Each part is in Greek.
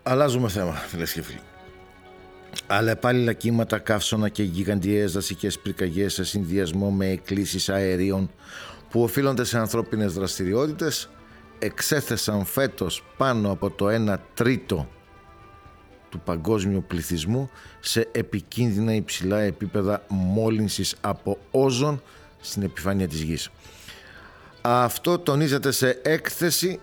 Αλλάζουμε θέμα, φίλες και φίλοι. Αλλεπάλληλα κύματα, καύσωνα και γιγαντιαίες δασικές πυρκαγιές σε συνδυασμό με εκκλήσεις αερίων που οφείλονται σε ανθρώπινες δραστηριότητες εξέθεσαν φέτος πάνω από το 1/3 του παγκόσμιου πληθυσμού σε επικίνδυνα υψηλά επίπεδα μόλυνσης από όζον στην επιφάνεια της Γης. Αυτό τονίζεται σε έκθεση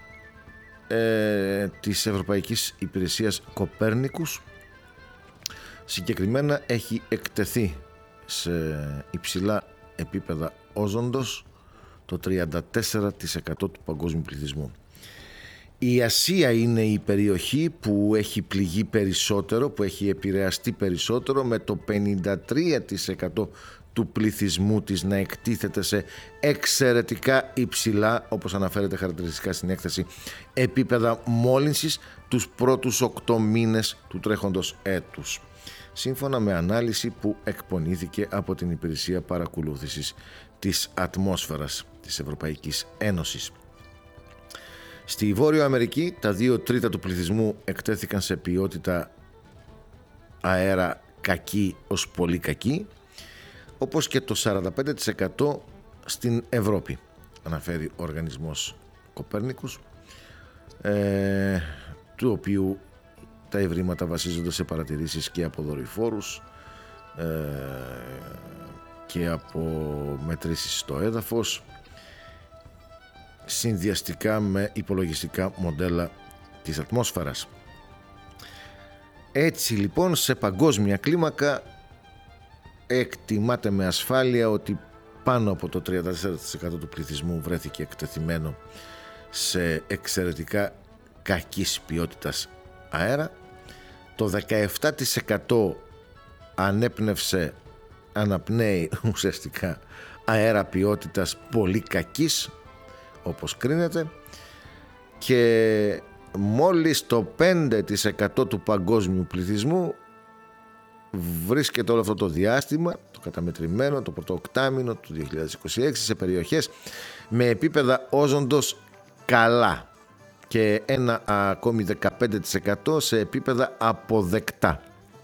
της Ευρωπαϊκής Υπηρεσίας Κοπέρνικους. Συγκεκριμένα έχει εκτεθεί σε υψηλά επίπεδα όζοντος το 34% του παγκόσμιου πληθυσμού. Η Ασία είναι η περιοχή που έχει πληγεί περισσότερο, που έχει επηρεαστεί περισσότερο, με το 53% του πληθυσμού της να εκτίθεται σε εξαιρετικά υψηλά, όπως αναφέρεται χαρακτηριστικά στην έκθεση, επίπεδα μόλυνσης τους πρώτους 8 μήνες του τρέχοντος έτους, σύμφωνα με ανάλυση που εκπονήθηκε από την Υπηρεσία Παρακολούθησης της Ατμόσφαιρας της Ευρωπαϊκής Ένωσης. Στη Βόρειο Αμερική τα 2/3 του πληθυσμού εκτέθηκαν σε ποιότητα αέρα κακή ως πολύ κακή, όπως και το 45% στην Ευρώπη, αναφέρει ο οργανισμός Κοπέρνικους, του οποίου τα ευρήματα βασίζονται σε παρατηρήσεις και από δορυφόρους και από μετρήσεις στο έδαφος, συνδυαστικά με υπολογιστικά μοντέλα της ατμόσφαιρας. Έτσι λοιπόν, σε παγκόσμια κλίμακα εκτιμάται με ασφάλεια ότι πάνω από το 34% του πληθυσμού βρέθηκε εκτεθειμένο σε εξαιρετικά κακής ποιότητας αέρα. Το 17% αναπνέει ουσιαστικά αέρα ποιότητας πολύ κακής, όπως κρίνεται, και μόλις το 5% του παγκόσμιου πληθυσμού βρίσκεται όλο αυτό το διάστημα, το καταμετρημένο, το πρώτο οκτάμηνο του 2026, σε περιοχές με επίπεδα όζοντος καλά και ένα ακόμη 15% σε επίπεδα αποδεκτά.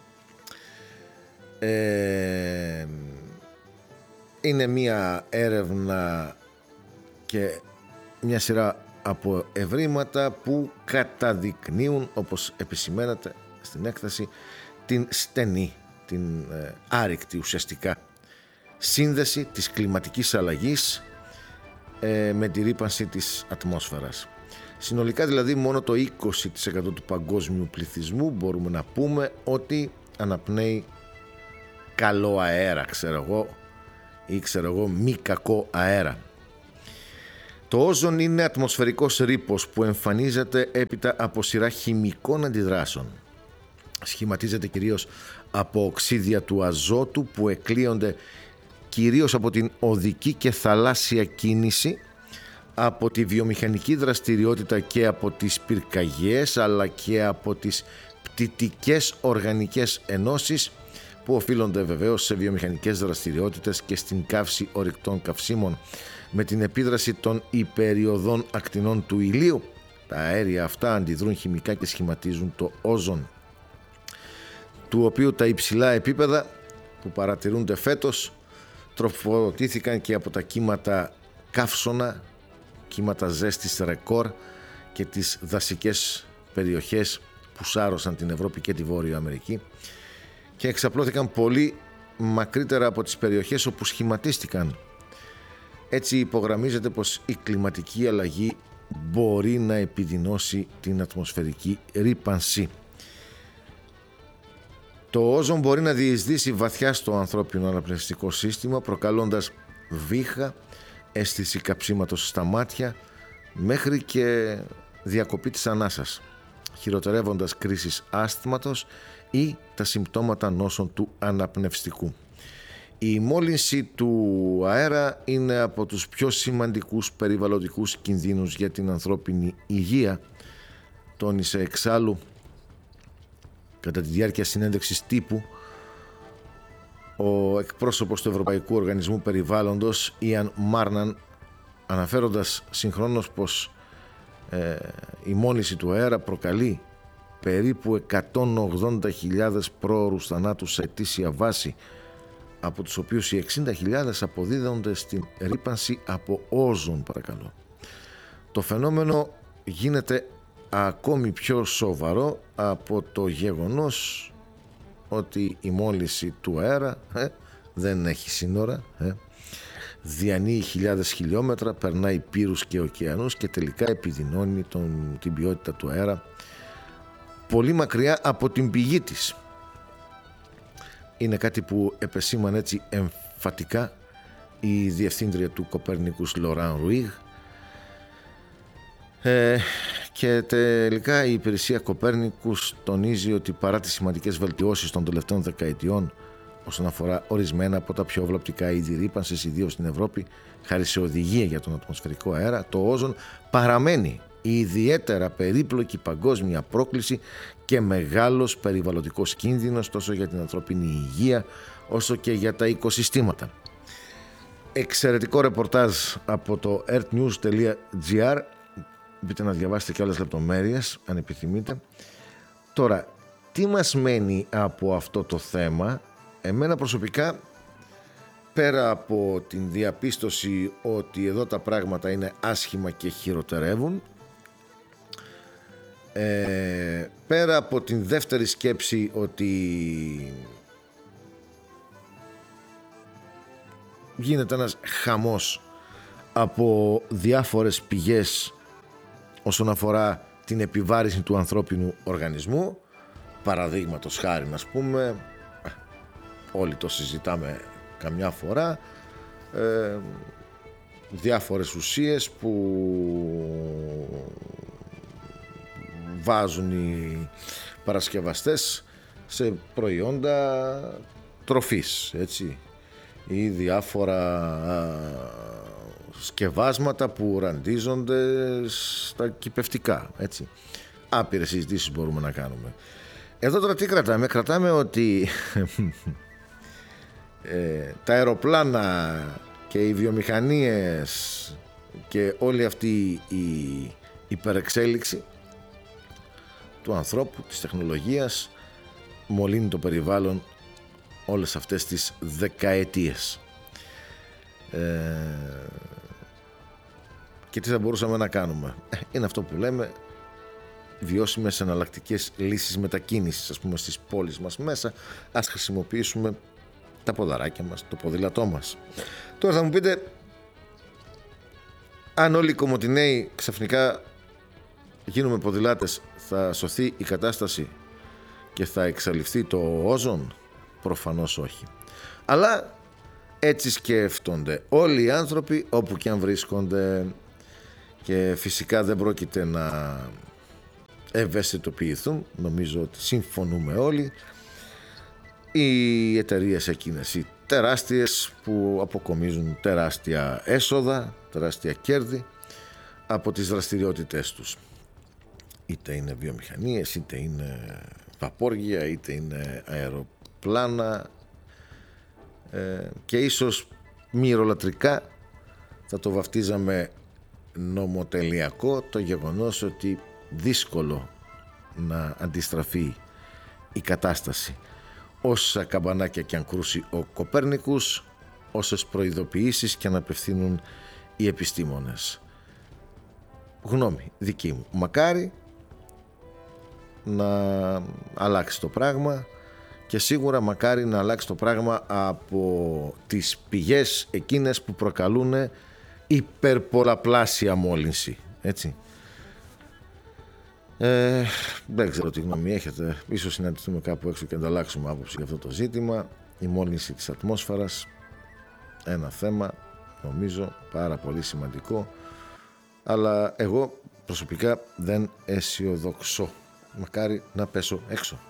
Είναι μια έρευνα και μια σειρά από ευρήματα που καταδεικνύουν, όπως επισημαίνεται στην έκθεση, την στενή, την άρρηκτη ουσιαστικά σύνδεση της κλιματικής αλλαγής με τη ρύπανση της ατμόσφαιρας. Συνολικά δηλαδή μόνο το 20% του παγκόσμιου πληθυσμού μπορούμε να πούμε ότι αναπνέει καλό αέρα, ξέρω εγώ, μη κακό αέρα. Το όζον είναι ατμοσφαιρικός ρήπος που εμφανίζεται έπειτα από σειρά χημικών αντιδράσεων. Σχηματίζεται κυρίως από οξύδια του αζότου που εκλείονται κυρίως από την οδική και θαλάσσια κίνηση, από τη βιομηχανική δραστηριότητα και από τις πυρκαγιές, αλλά και από τις πτυτικές οργανικές ενώσεις που οφείλονται βεβαίως σε βιομηχανικές δραστηριότητες και στην καύση ορυκτών καυσίμων. Με την επίδραση των υπεριωδών ακτινών του ηλίου, τα αέρια αυτά αντιδρούν χημικά και σχηματίζουν το όζον, του οποίου τα υψηλά επίπεδα που παρατηρούνται φέτος τροφοδοτήθηκαν και από τα κύματα καύσωνα, κύματα ζέστης ρεκόρ και τις δασικές περιοχές που σάρωσαν την Ευρώπη και τη Βόρεια Αμερική και εξαπλώθηκαν πολύ μακρύτερα από τις περιοχές όπου σχηματίστηκαν. Έτσι υπογραμμίζεται πως η κλιματική αλλαγή μπορεί να επιδεινώσει την ατμοσφαιρική ρύπανση. Το όζον μπορεί να διεισδύσει βαθιά στο ανθρώπινο αναπνευστικό σύστημα, προκαλώντας βήχα, αίσθηση καψίματος στα μάτια, μέχρι και διακοπή της ανάσας, χειροτερεύοντας κρίσεις ασθματος ή τα συμπτώματα νόσων του αναπνευστικού. Η μόλυνση του αέρα είναι από τους πιο σημαντικούς περιβαλλοντικούς κινδύνους για την ανθρώπινη υγεία, τόνισε εξάλλου κατά τη διάρκεια συνέντευξης τύπου ο εκπρόσωπος του Ευρωπαϊκού Οργανισμού Περιβάλλοντος Ιαν Μάρναν, αναφέροντας συγχρόνως πως η μόλυνση του αέρα προκαλεί περίπου 180.000 πρόωρους θανάτους σε ετήσια βάση, από τους οποίους οι 60.000 αποδίδονται στην ρύπανση από όζον, παρακαλώ. Το φαινόμενο γίνεται ακόμη πιο σοβαρό από το γεγονός ότι η μόλυνση του αέρα δεν έχει σύνορα, διανύει χιλιάδες χιλιόμετρα, περνάει πύρους και ωκεανούς και τελικά επιδεινώνει την ποιότητα του αέρα πολύ μακριά από την πηγή της. Είναι κάτι που επεσήμανε έτσι εμφατικά η διευθύντρια του Κοπέρνικους Λοράν Ρουίγ, και τελικά η υπηρεσία Κοπέρνικους τονίζει ότι παρά τις σημαντικές βελτιώσεις των τελευταίων δεκαετιών όσον αφορά ορισμένα από τα πιο βλαπτικά είδη ρύπανσης, ιδίως στην Ευρώπη, χάρη σε οδηγία για τον ατμοσφαιρικό αέρα, το όζον παραμένει η ιδιαίτερα περίπλοκη παγκόσμια πρόκληση και μεγάλος περιβαλλοντικός κίνδυνος τόσο για την ανθρώπινη υγεία όσο και για τα οικοσυστήματα. Εξαιρετικό ρεπορτάζ από το earthnews.gr. Μπείτε να διαβάσετε και άλλες λεπτομέρειες αν επιθυμείτε. Τώρα, τι μας μένει από αυτό το θέμα? Εμένα προσωπικά, πέρα από την διαπίστωση ότι εδώ τα πράγματα είναι άσχημα και χειροτερεύουν, πέρα από την δεύτερη σκέψη ότι γίνεται ένας χαμός από διάφορες πηγές όσον αφορά την επιβάρυνση του ανθρώπινου οργανισμού, παραδείγματος χάρη, να πούμε, όλοι το συζητάμε καμιά φορά, διάφορες ουσίες που βάζουν οι παρασκευαστές σε προϊόντα τροφής, έτσι, ή διάφορα σκευάσματα που ραντίζονται στα κυπευτικά, έτσι. Άπειρες συζητήσεις μπορούμε να κάνουμε. Εδώ τώρα τι κρατάμε? Κρατάμε ότι τα αεροπλάνα και οι βιομηχανίες και όλη αυτή η υπερεξέλιξη του ανθρώπου, της τεχνολογίας, μολύνει το περιβάλλον όλες αυτές τις δεκαετίες. Και τι θα μπορούσαμε να κάνουμε? Είναι αυτό που λέμε βιώσιμες εναλλακτικές λύσεις μετακίνησης, ας πούμε, στις πόλεις μας μέσα. Ας χρησιμοποιήσουμε τα ποδαράκια μας, το ποδήλατό μας. Τώρα θα μου πείτε, αν όλοι οι Κομοτηναίοι ξαφνικά γίνουμε ποδηλάτες, θα σωθεί η κατάσταση και θα εξαλειφθεί το όζον? Προφανώς όχι. Αλλά έτσι σκέφτονται όλοι οι άνθρωποι όπου και αν βρίσκονται, και φυσικά δεν πρόκειται να ευαισθητοποιηθούν. Νομίζω ότι συμφωνούμε όλοι. Οι εταιρείες εκείνες, οι τεράστιες, που αποκομίζουν τεράστια έσοδα, τεράστια κέρδη από τις δραστηριότητες τους, είτε είναι βιομηχανίες, είτε είναι βαπόργια, είτε είναι αεροπλάνα, και ίσως μυρολατρικά θα το βαφτίζαμε νομοτελειακό το γεγονός ότι δύσκολο να αντιστραφεί η κατάσταση. Όσα καμπανάκια και αν κρούσει ο Κοπέρνικους, όσες προειδοποιήσεις και αν απευθύνουν οι επιστήμονες. Γνώμη δική μου, μακάρι να αλλάξει το πράγμα, και σίγουρα μακάρι να αλλάξει το πράγμα από τις πηγές εκείνες που προκαλούν υπερπολαπλάσια μόλυνση, έτσι. Δεν ξέρω τι γνώμη έχετε. Ίσως συναντηθούμε κάπου έξω και ανταλλάξουμε άποψη για αυτό το ζήτημα. Η μόλυνση της ατμόσφαιρας, ένα θέμα νομίζω πάρα πολύ σημαντικό, αλλά εγώ προσωπικά δεν αισιοδοξώ. Μακάρι να πέσω έξω.